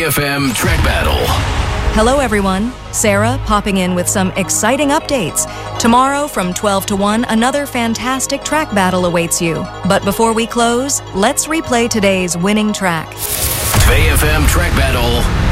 FM Track Battle. Hello everyone, Sarah popping in with some exciting updates. Tomorrow from 12 to 1, another fantastic track battle awaits you. But before we close, let's replay today's winning track. 2FM Track Battle.